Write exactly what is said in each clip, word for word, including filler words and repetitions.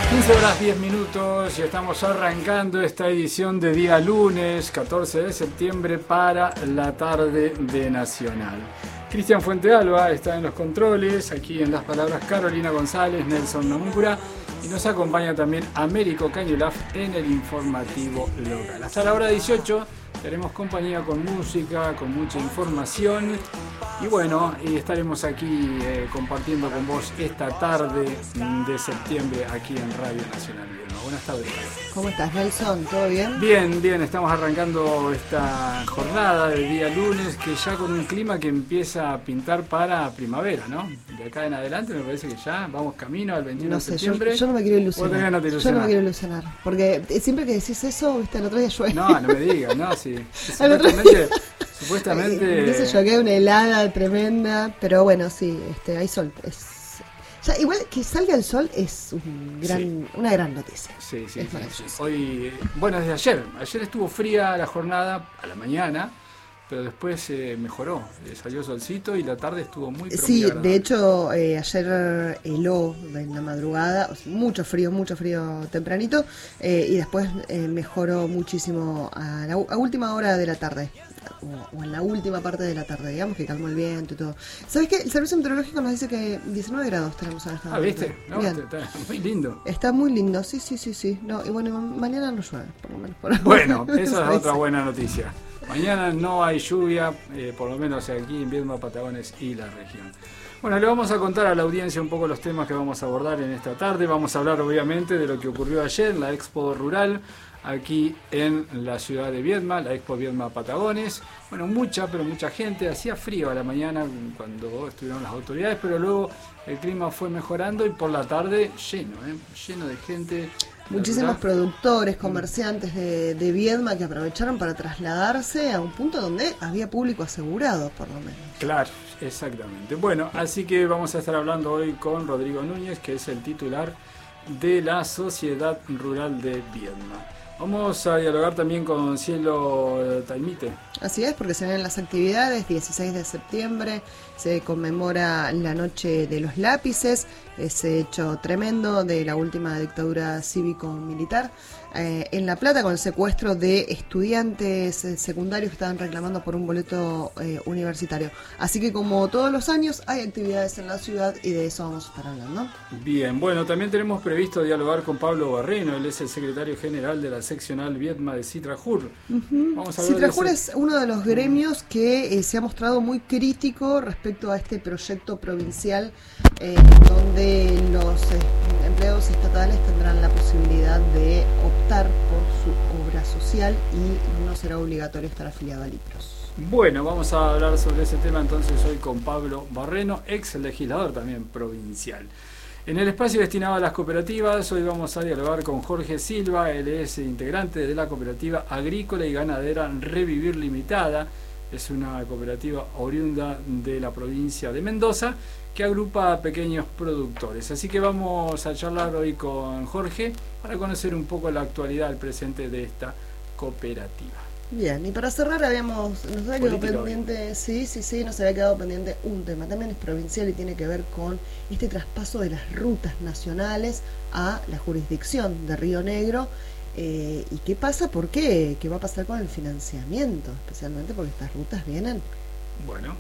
quince horas diez minutos y estamos arrancando esta edición de día lunes catorce de septiembre para la tarde de Nacional. Cristian Fuentealba está en los controles, aquí en Las Palabras Carolina González, Nelson Nomura, y nos acompaña también Américo Cañulaf en el informativo local. Hasta la hora dieciocho tenemos compañía con música, con mucha información y bueno, y estaremos aquí eh, compartiendo con vos esta tarde de septiembre aquí en Radio Nacional. Buenas tardes. ¿Cómo estás, Nelson? ¿Todo bien? Bien, bien, estamos arrancando esta jornada del día lunes, que ya con un clima que empieza a pintar para primavera, ¿no? De acá en adelante me parece que ya vamos camino al veintiuno no de sé, septiembre. Yo, yo no me quiero ilusionar. No te yo no me quiero ilusionar, porque siempre que decís eso, viste, el otro día llueve. No, no me digas, no, sí. Supuestamente, supuestamente... Dice yo que hay una helada tremenda, pero bueno, sí, este, hay sol, es... Ya, igual que salga el sol es un gran, sí. una gran noticia. Sí, sí, sí, sí. Hoy, bueno, desde ayer. Ayer estuvo fría la jornada a la mañana, pero después eh, mejoró. Eh, salió solcito y la tarde estuvo muy pero Sí, muy de hecho, eh, ayer heló en la madrugada, o sea, mucho frío, mucho frío tempranito, eh, y después eh, mejoró muchísimo a la a última hora de la tarde. O, o en la última parte de la tarde, digamos, que calmó el viento y todo. ¿Sabes qué? El servicio meteorológico nos dice que diecinueve grados tenemos a esta Ah, ¿viste? No, está, está muy lindo. Está muy lindo, sí, sí, sí, sí. No, y bueno, mañana no llueve, por lo menos. Por bueno, esa es otra buena noticia. Mañana no hay lluvia, eh, por lo menos aquí en Viedma, Patagones y la región. Bueno, le vamos a contar a la audiencia un poco los temas que vamos a abordar en esta tarde. Vamos a hablar obviamente de lo que ocurrió ayer en la Expo Rural, aquí en la ciudad de Viedma, la Expo Viedma Patagones. Bueno, mucha, pero mucha gente. Hacía frío a la mañana cuando estuvieron las autoridades, pero luego el clima fue mejorando y por la tarde lleno, ¿eh? lleno de gente. Muchísimos productores, comerciantes de, de Viedma que aprovecharon para trasladarse a un punto donde había público asegurado, por lo menos. Claro, exactamente. Bueno, así que vamos a estar hablando hoy con Rodrigo Núñez, que es el titular de la Sociedad Rural de Viedma. Vamos a dialogar también con Cielo Taimite. Así es, porque se ven las actividades. dieciséis de septiembre se conmemora la Noche de los Lápices, ese hecho tremendo de la última dictadura cívico-militar eh, en La Plata, con el secuestro de estudiantes eh, secundarios que estaban reclamando por un boleto eh, universitario. Así que como todos los años hay actividades en la ciudad y de eso vamos a estar hablando. Bien, bueno, también tenemos previsto dialogar con Pablo Barreno, él es el secretario general de la seccional Viedma de Citrajur. Uh-huh. Vamos a Citrajur de ese... es uno de los gremios que eh, se ha mostrado muy crítico respecto a este proyecto provincial eh, donde los eh, empleados estatales tendrán la posibilidad de optar por su obra social y no será obligatorio estar afiliado a Lipros. Bueno, vamos a hablar sobre ese tema entonces hoy con Pablo Barreno, ex legislador también provincial. En el espacio destinado a las cooperativas, hoy vamos a dialogar con Jorge Silva, él es integrante de la cooperativa agrícola y ganadera Revivir Limitada. Es una cooperativa oriunda de la provincia de Mendoza que agrupa a pequeños productores. Así que vamos a charlar hoy con Jorge para conocer un poco la actualidad, el presente de esta cooperativa. Bien, y para cerrar habíamos, nos había quedado pendiente, sí, sí, sí, nos había quedado pendiente un tema, también es provincial y tiene que ver con este traspaso de las rutas nacionales a la jurisdicción de Río Negro. Eh, ¿Y qué pasa? ¿Por qué? ¿Qué va a pasar con el financiamiento? Especialmente porque estas rutas vienen bueno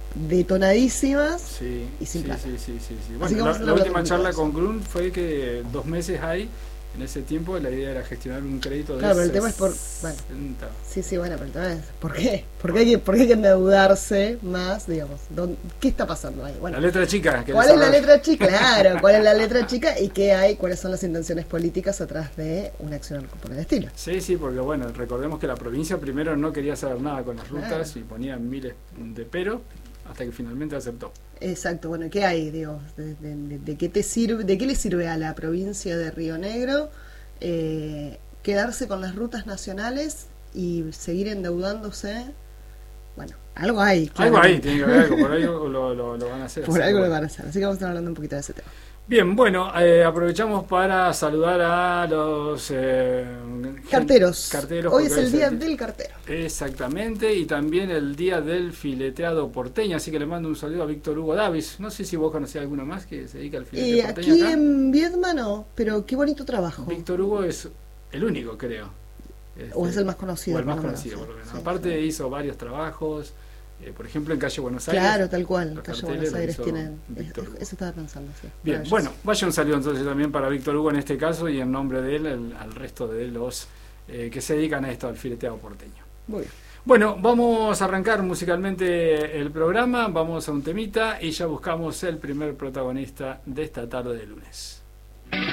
detonadísimas sí, y sin sí, plata. Sí, sí, sí, sí. Bueno, la, la última charla con Grun fue que dos meses hay. En ese tiempo la idea era gestionar un crédito de claro, pero el tema es por... Bueno, sí, sí, bueno, pero el tema es ¿por qué? ¿Por qué hay que, por qué hay que endeudarse más, digamos? ¿dónde, ¿Qué está pasando ahí? Bueno, la letra chica. ¿Cuál es la letra chica? Claro, ¿cuál es la letra chica? ¿Y qué hay? ¿Cuáles son las intenciones políticas atrás de una acción por el estilo? Sí, sí, porque bueno, recordemos que la provincia primero no quería saber nada con las rutas claro. y ponía miles de peros hasta que finalmente aceptó. Exacto, bueno, ¿qué hay, digo? De, de, de, de qué te sirve, de qué le sirve a la provincia de Río Negro eh, quedarse con las rutas nacionales y seguir endeudándose? Bueno, algo hay. Algo hay, tiene que haber algo, por algo lo, lo, lo van a hacer. Por algo lo van a hacer, así que vamos a estar hablando un poquito de ese tema. Bien, bueno, eh, aprovechamos para saludar a los eh, carteros. carteros. Hoy es el es día el, del cartero. Exactamente, y también el día del fileteado porteño, así que le mando un saludo a Víctor Hugo Davis. No sé si vos conocés a alguno más que se dedica al fileteo Eh, porteño aquí acá. en Viedma no, pero qué bonito trabajo. Víctor Hugo es el único, creo. Este, o es el más conocido. O el más por lo menos, conocido, sí, por lo menos. sí, Aparte sí. hizo varios trabajos. Eh, por ejemplo, en Calle Buenos Aires. Claro, tal cual. Los Calle carteles Buenos los Aires hizo tienen. Víctor Hugo. Eso estaba pensando, sí. Bien, Maravilloso. bueno, vaya un saludo entonces también para Víctor Hugo en este caso y en nombre de él el- al resto de los eh, que se dedican a esto, al fileteado porteño. Muy bien. Bueno, vamos a arrancar musicalmente el programa, vamos a un temita y ya buscamos el primer protagonista de esta tarde de lunes.